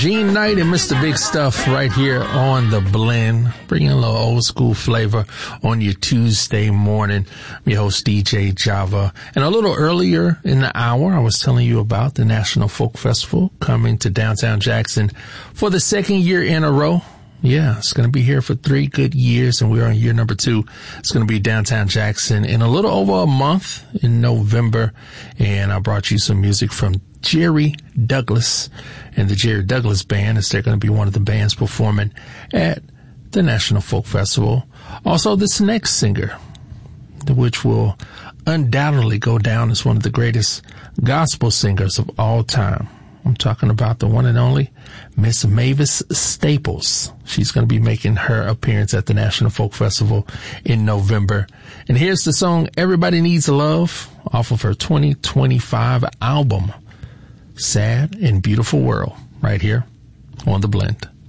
Gene Knight and Mr. Big Stuff right here on The Blend, bringing a little old school flavor on your Tuesday morning. I'm your host, DJ Java. And a little earlier in the hour, I was telling you about the National Folk Festival coming to downtown Jackson for the second year in a row. Yeah, it's going to be here for 3 good years, and we're on year number 2. It's going to be downtown Jackson in a little over a month in November. And I brought you some music from Jerry Douglas and the Jerry Douglas Band, as they're going to be one of the bands performing at the National Folk Festival. Also, this next singer, which will undoubtedly go down as one of the greatest gospel singers of all time. I'm talking about the one and only Miss Mavis Staples. She's going to be making her appearance at the National Folk Festival in November. And here's the song Everybody Needs Love off of her 2025 album, Sad and Beautiful World, right here on The Blend.